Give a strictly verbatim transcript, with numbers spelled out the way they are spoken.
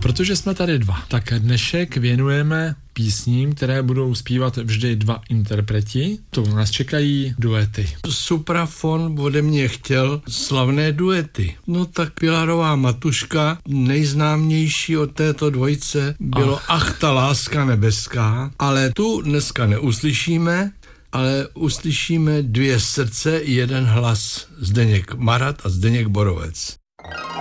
protože jsme tady dva, tak dnešek věnujeme písním, které budou zpívat vždy dva interpreti. To nás čekají duety. Suprafon ode mě chtěl slavné duety. No tak Pilarová Matuška, nejznámější od této dvojice, bylo Ach, Ach ta láska nebeská, ale tu dneska neuslyšíme, ale uslyšíme Dvě srdce, jeden hlas. Zdeněk Marat a Zdeněk Borovec.